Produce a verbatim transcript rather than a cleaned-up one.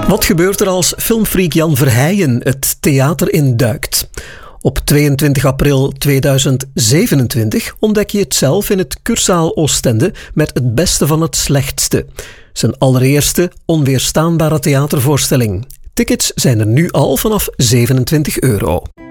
Wat gebeurt er als filmfreak Jan Verheijen het theater induikt? Op tweeëntwintig april tweeduizend zevenentwintig ontdek je het zelf in het Kurzaal Oostende met Het beste van het slechtste. Zijn allereerste onweerstaanbare theatervoorstelling. Tickets zijn er nu al vanaf zevenentwintig euro.